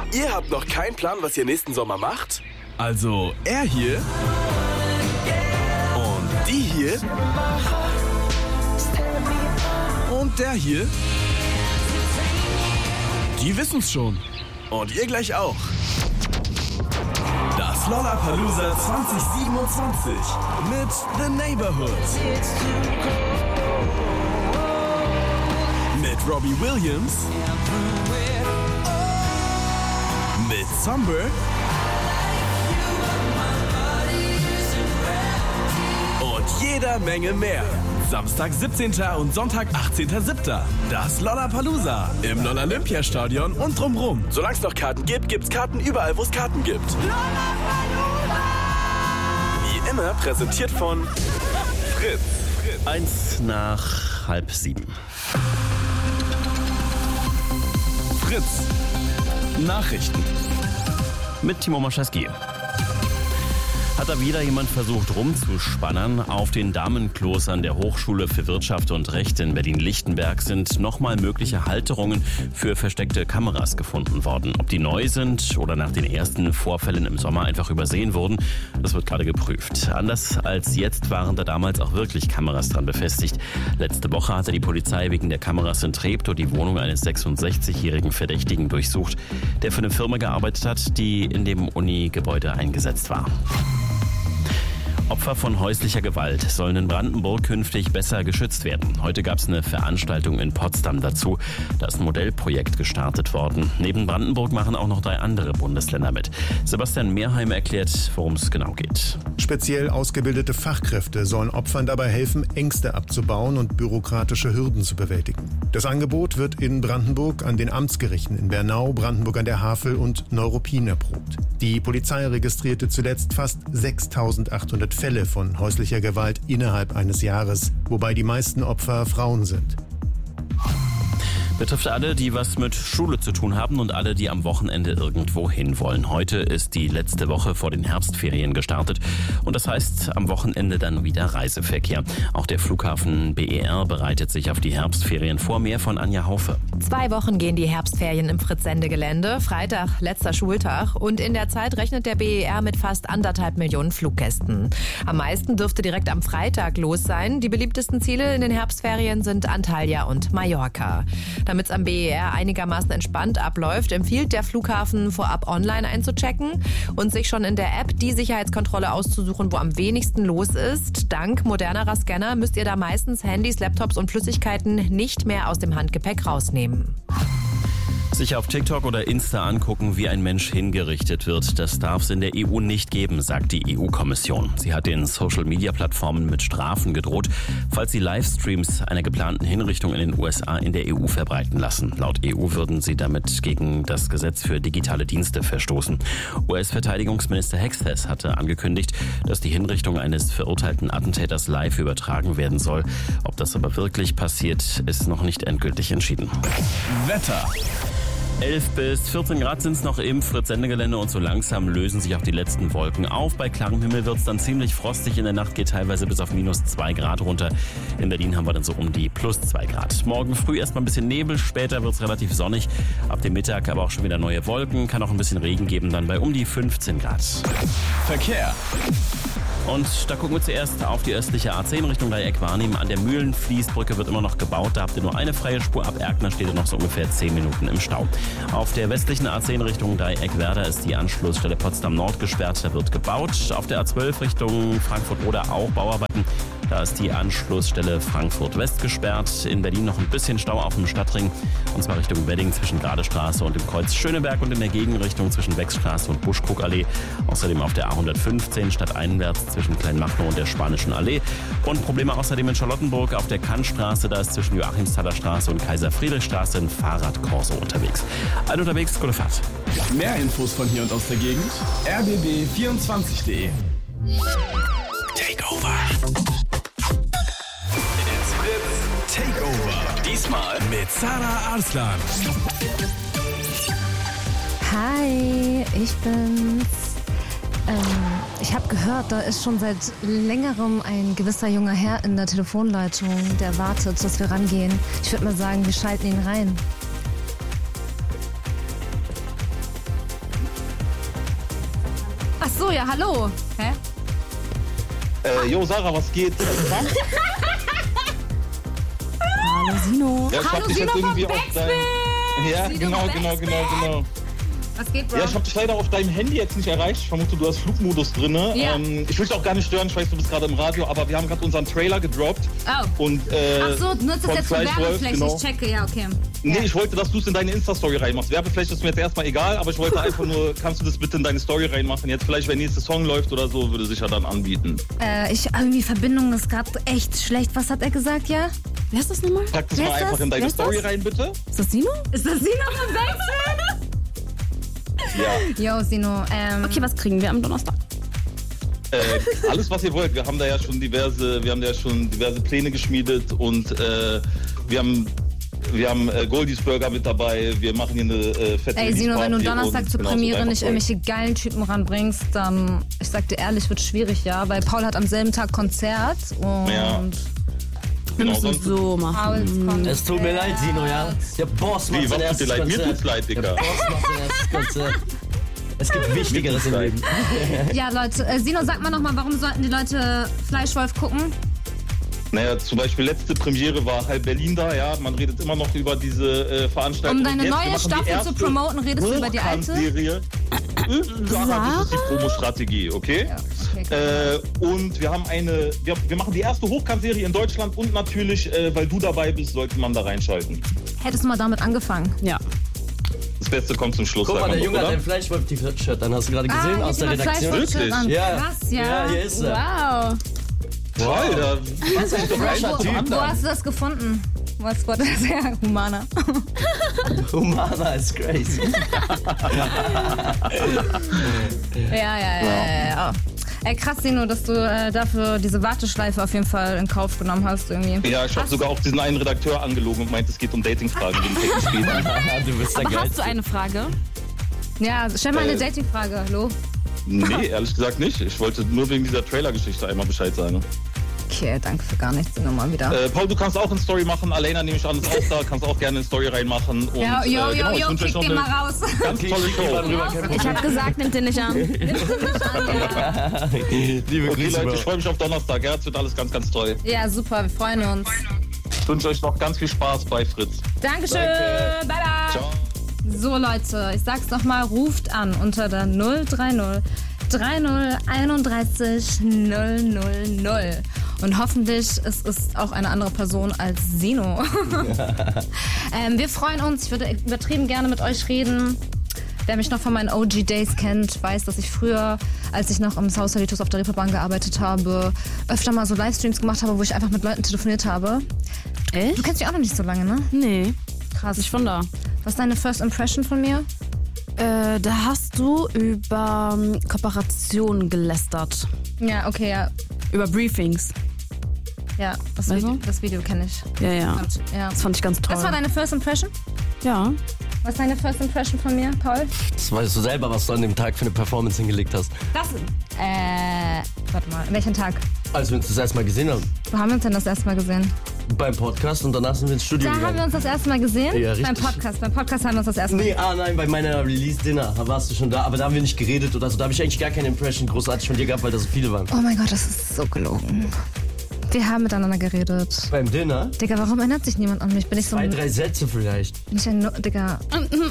Ihr habt noch keinen Plan, was ihr nächsten Sommer macht? Also er hier und die hier und der hier, die wissen's schon. Und ihr gleich auch. Das Lollapalooza 2027 mit The Neighborhood. Mit Robbie Williams. Mit Somber. Und jeder Menge mehr. Samstag 17. und Sonntag 18.07. Das Lollapalooza im Lollapalooza-Stadion und drumrum. Solange es noch Karten gibt, gibt's Karten überall, wo es Karten gibt. Lollapalooza! Wie immer präsentiert von Fritz. 6:55. Fritz. Nachrichten. Mit Timo Moschewski. Hat da wieder jemand versucht rumzuspannern? Auf den Damenklos an der Hochschule für Wirtschaft und Recht in Berlin-Lichtenberg sind nochmal mögliche Halterungen für versteckte Kameras gefunden worden. Ob die neu sind oder nach den ersten Vorfällen im Sommer einfach übersehen wurden, das wird gerade geprüft. Anders als jetzt waren da damals auch wirklich Kameras dran befestigt. Letzte Woche hatte die Polizei wegen der Kameras in Treptow die Wohnung eines 66-jährigen Verdächtigen durchsucht, der für eine Firma gearbeitet hat, die in dem Uni-Gebäude eingesetzt war. Opfer von häuslicher Gewalt sollen in Brandenburg künftig besser geschützt werden. Heute gab es eine Veranstaltung in Potsdam dazu. Da ist ein Modellprojekt gestartet worden. Neben Brandenburg machen auch noch 3 andere Bundesländer mit. Sebastian Mehrheim erklärt, worum es genau geht. Speziell ausgebildete Fachkräfte sollen Opfern dabei helfen, Ängste abzubauen und bürokratische Hürden zu bewältigen. Das Angebot wird in Brandenburg an den Amtsgerichten in Bernau, Brandenburg an der Havel und Neuruppin erprobt. Die Polizei registrierte zuletzt fast 6.800 Fälle von häuslicher Gewalt innerhalb eines Jahres, wobei die meisten Opfer Frauen sind. Betrifft alle, die was mit Schule zu tun haben und alle, die am Wochenende irgendwo hin wollen. Heute ist die letzte Woche vor den Herbstferien gestartet und das heißt am Wochenende dann wieder Reiseverkehr. Auch der Flughafen BER bereitet sich auf die Herbstferien vor. Mehr von Anja Haufe. 2 Wochen gehen die Herbstferien im Fritz-Sende-Gelände. Freitag, letzter Schultag. Und in der Zeit rechnet der BER mit fast 1,5 Millionen Fluggästen. Am meisten dürfte direkt am Freitag los sein. Die beliebtesten Ziele in den Herbstferien sind Antalya und Mallorca. Damit es am BER einigermaßen entspannt abläuft, empfiehlt der Flughafen vorab online einzuchecken und sich schon in der App die Sicherheitskontrolle auszusuchen, wo am wenigsten los ist. Dank modernerer Scanner müsst ihr da meistens Handys, Laptops und Flüssigkeiten nicht mehr aus dem Handgepäck rausnehmen. Sich auf TikTok oder Insta angucken, wie ein Mensch hingerichtet wird, das darf es in der EU nicht geben, sagt die EU-Kommission. Sie hat den Social-Media-Plattformen mit Strafen gedroht, falls sie Livestreams einer geplanten Hinrichtung in den USA in der EU verbreiten lassen. Laut EU würden sie damit gegen das Gesetz für digitale Dienste verstoßen. US-Verteidigungsminister Hexas hatte angekündigt, dass die Hinrichtung eines verurteilten Attentäters live übertragen werden soll. Ob das aber wirklich passiert, ist noch nicht endgültig entschieden. Wetter. 11 bis 14 Grad sind es noch im Fritz-Sende-Gelände und so langsam lösen sich auch die letzten Wolken auf. Bei klarem Himmel wird es dann ziemlich frostig. In der Nacht geht teilweise bis auf -2 Grad runter. In Berlin haben wir dann so um die +2 Grad. Morgen früh erstmal ein bisschen Nebel, später wird es relativ sonnig. Ab dem Mittag aber auch schon wieder neue Wolken. Kann auch ein bisschen Regen geben, dann bei um die 15 Grad. Verkehr. Und da gucken wir zuerst auf die östliche A10 Richtung Dreieck-Wahrnehmen. An der Mühlenfließbrücke wird immer noch gebaut. Da habt ihr nur eine freie Spur. Ab Erkner steht ihr noch so ungefähr 10 Minuten im Stau. Auf der westlichen A10 Richtung Dreieck-Werder ist die Anschlussstelle Potsdam Nord gesperrt. Da wird gebaut. Auf der A12 Richtung Frankfurt-Oder auch Bauarbeiten. Da ist die Anschlussstelle Frankfurt West gesperrt. In Berlin noch ein bisschen Stau auf dem Stadtring. Und zwar Richtung Wedding zwischen Gradestraße und dem Kreuz Schöneberg und in der Gegenrichtung zwischen Wechsstraße und Buschkrugallee. Außerdem auf der A115 stadteinwärts zwischen Kleinmachnow und der Spanischen Allee. Und Probleme außerdem in Charlottenburg auf der Kantstraße. Da ist zwischen Joachimsthaler Straße und Kaiser-Friedrich-Straße ein Fahrradkorso unterwegs. Alle unterwegs, gute Fahrt. Mehr Infos von hier und aus der Gegend. rbb24.de. Takeover. It's Fritz Takeover. Diesmal mit Sarah Arslan. Hi, ich bin's. Ich habe gehört, da ist schon seit längerem ein gewisser junger Herr in der Telefonleitung, der wartet, dass wir rangehen. Ich würde mal sagen, wir schalten ihn rein. Ach so, ja, hallo. Hä? Jo, Sarah, was geht? Hallo Sino. Ja, ich hab dich jetzt irgendwie auf dein... Ja, genau. Was geht, Bro? Ja, ich hab dich leider auf deinem Handy jetzt nicht erreicht. Ich vermute, du hast Flugmodus drin. Ja. Ich will dich auch gar nicht stören, ich weiß, du bist gerade im Radio, aber wir haben gerade unseren Trailer gedroppt. Oh. Und, Ach so, du nutzt das jetzt für Werbefläche, genau. ich checke, ja, okay. Nee, ich wollte, dass du es in deine Insta-Story reinmachst. Werbefläche ist mir jetzt erstmal egal, aber ich wollte einfach nur, kannst du das bitte in deine Story reinmachen? Jetzt vielleicht, wenn nächster Song läuft oder so, würde sich ja dann anbieten. Irgendwie Verbindung ist gerade echt schlecht. Was hat er gesagt, ja? Wer ist das nochmal? Pack das mal einfach in deine Story rein, bitte. Ist das Sino? Ist das Sino von Backspin? Ja. Jo, Sino. Okay, was kriegen wir am Donnerstag? Alles, was ihr wollt. Wir haben da ja schon diverse Pläne geschmiedet und wir haben Goldies Burger mit dabei. Wir machen hier eine fette Ey, Sino, wenn du Release-Party Donnerstag zur und Premiere genau, nicht irgendwelche geilen Typen ranbringst, dann, ich sag dir ehrlich, wird schwierig, ja. Weil Paul hat am selben Tag Konzert und... Ja. Wir Genau, müssen es sonst- so machen. Pauls Konzert. Es tut mir leid, Sino, ja. Der Boss macht Wie, sein was tut dir erstes leid? Mir Konzert. tut's leid, Digga. Der Boss macht sein erstes Konzert. Es gibt Wichtigeres im Leben. Ja, Leute, Sino, sag mal nochmal, warum sollten die Leute Fleischwolf gucken? Naja, zum Beispiel letzte Premiere war halb Berlin da, ja. Man redet immer noch über diese Veranstaltung. Um deine Jetzt, wir neue machen die Staffel erste zu promoten, redest du über die alte? Hochkant-Serie. Sarah, das ist die Promo-Strategie, okay? Ja, okay, Und wir haben wir machen die erste Hochkant-Serie in Deutschland und natürlich, weil du dabei bist, sollte man da reinschalten. Hättest du mal damit angefangen? Ja. Das Beste kommt zum Schluss. Guck mal, sagt der man Junge doch, hat oder? ein Fleischwolf-T-Shirt, dann hast du gerade gesehen aus der Redaktion. Wirklich? Ja. Krass, ja. Ja, hier ist er. Wow. Toll, da Das ist ein fresher Typ. Wo hast du das gefunden? Was war das? Ja, Humana. Humana ist crazy. Ja. Ey, krass, Sino, dass du dafür diese Warteschleife auf jeden Fall in Kauf genommen hast irgendwie. Ja, ich habe sogar auch diesen einen Redakteur angelogen und meint, es geht um Datingfragen wegen Technik. Du bist der Aber hast Geilste. du eine Frage? Ja, stell mal eine Datingfrage, hallo? Nee, ehrlich gesagt nicht. Ich wollte nur wegen dieser Trailer-Geschichte einmal Bescheid sagen. Okay, danke für gar nichts, Sino, mal wieder. Paul, du kannst auch eine Story machen. Alena nehme ich an, ist auch da. Kannst auch gerne eine Story reinmachen. Und, Ja, ich wünsche euch kick noch den eine mal raus. ganz tolle Show. Ich habe gesagt, nimmt den nicht an. Liebe Okay, Grüße, Leute, ich Bro. freue mich auf Donnerstag. Ja, es wird alles ganz, ganz toll. Ja, super, wir freuen uns. Ich wünsche euch noch ganz viel Spaß bei Fritz. Dankeschön, bye bye. Ciao. So Leute, ich sag's nochmal, ruft an unter der 030 30 31 000. Und hoffentlich es ist auch eine andere Person als Sino. Wir freuen uns, ich würde übertrieben gerne mit euch reden. Wer mich noch von meinen OG-Days kennt, weiß, dass ich früher, als ich noch im South Salitus auf der Reeperbahn gearbeitet habe, öfter mal so Livestreams gemacht habe, wo ich einfach mit Leuten telefoniert habe. Echt? Du kennst mich auch noch nicht so lange, ne? Nee, Krass. nicht von da. Was ist deine First Impression von mir? Da hast du über Kooperationen gelästert. Ja, okay, ja. Über Briefings. Ja, das Also? Video kenne ich. Ja, ja. Ja. Das fand ich ganz toll. Was war deine First Impression? Ja. Was ist deine First Impression von mir, Paul? Das weißt du selber, was du an dem Tag für eine Performance hingelegt hast. Das. Warte mal, welchen Tag? Als wir uns das erste Mal gesehen haben. Wo haben wir uns denn das erste Mal gesehen? Beim Podcast und danach sind wir ins Studio Da haben wir gegangen. uns das erste Mal gesehen? Ja, richtig. Beim Podcast. Beim Podcast haben wir uns das erste Mal Nee, nein, bei meiner Release-Dinner warst du schon da, aber da haben wir nicht geredet oder so. Da habe ich eigentlich gar keine Impression großartig von dir gehabt, weil da so viele waren. Oh mein Gott, das ist so gelogen. Wir haben miteinander geredet. Beim Dinner? Digga, warum erinnert sich niemand an mich? Bin ich so 2, ein... 3 Sätze vielleicht. Nicht ein... Digga.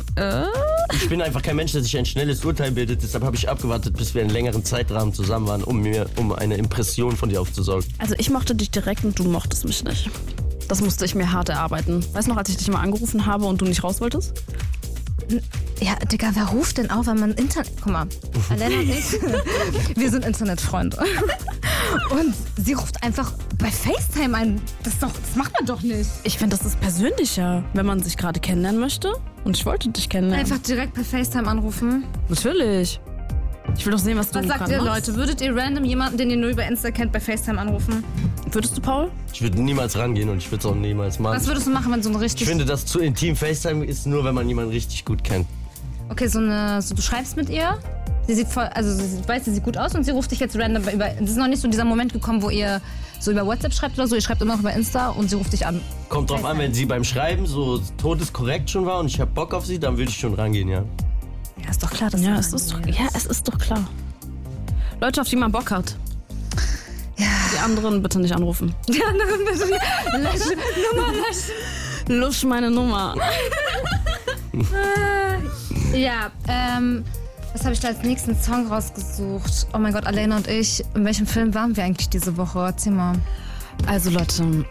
Ich bin einfach kein Mensch, der sich ein schnelles Urteil bildet. Deshalb habe ich abgewartet, bis wir einen längeren Zeitrahmen zusammen waren, um eine Impression von dir aufzusaugen. Also ich mochte dich direkt und du mochtest mich nicht. Das musste ich mir hart erarbeiten. Weißt du noch, als ich dich mal angerufen habe und du nicht raus wolltest? Ja, Digga, wer ruft denn auf, wenn man Internet... Guck mal, Alena und ich, wir sind Internetfreunde. Und sie ruft einfach bei FaceTime ein. Das macht man doch nicht. Ich finde, das ist persönlicher, wenn man sich gerade kennenlernen möchte. Und ich wollte dich kennenlernen. Einfach direkt per FaceTime anrufen. Natürlich. Ich will doch sehen, was du Was sagt gerade ihr, machst. Leute? Würdet ihr random jemanden, den ihr nur über Insta kennt, bei FaceTime anrufen? Würdest du, Paul? Ich würde niemals rangehen und ich würde es auch niemals machen. Was würdest du machen, wenn so ein Ich richtig... finde, dass zu intim FaceTime ist nur, wenn man jemanden richtig gut kennt. Okay, so du schreibst mit ihr, sie sieht voll, also sie sieht gut aus und sie ruft dich jetzt random über... Es ist noch nicht so dieser Moment gekommen, wo ihr so über WhatsApp schreibt oder so, ihr schreibt immer noch über Insta und sie ruft dich an. Kommt drauf an, wenn sie beim Schreiben so todeskorrekt schon war und ich habe Bock auf sie, dann würde ich schon rangehen, ja. Ja, ist doch klar, dass Ja, du es ist doch, rangehst. ja, es ist doch klar. Leute, auf die man Bock hat. Ja. Die anderen bitte nicht anrufen. Die anderen bitte nicht. Nummer löschen. Lusch meine Nummer. Ja, was habe ich da als nächsten Song rausgesucht? Oh mein Gott, Alena und ich. In welchem Film waren wir eigentlich diese Woche? Erzähl mal. Also Leute,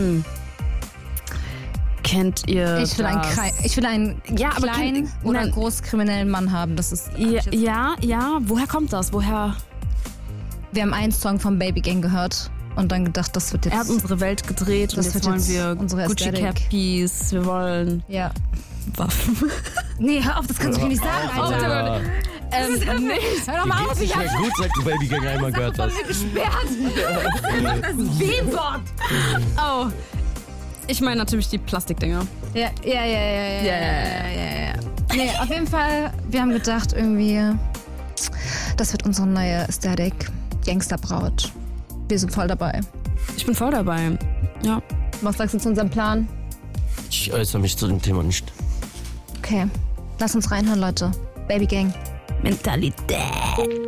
kennt ihr Ich will einen kleinen oder großkriminellen Mann haben. Das ist Ja, woher kommt das? Woher? Wir haben einen Song von Baby Gang gehört und dann gedacht, das wird jetzt... Er hat unsere Welt gedreht und jetzt wollen wir unsere Gucci Cappies, wir wollen Waffen. Nee, hör auf, das kannst du mir nicht sagen, Alter. Hör doch mal auf, ich hab gut, seit du Baby Gang einmal gehört hast. B-Wort. Oh, ich meine natürlich die Plastikdinger. Ja. Nee, auf jeden Fall, wir haben gedacht irgendwie, das wird unsere neue Ästhetik. Gangsterbraut. Wir sind voll dabei. Ich bin voll dabei, ja. Was sagst du zu unserem Plan? Ich äußere mich zu dem Thema nicht. Okay, lass uns reinhören, Leute. Baby Gang. Mentalität.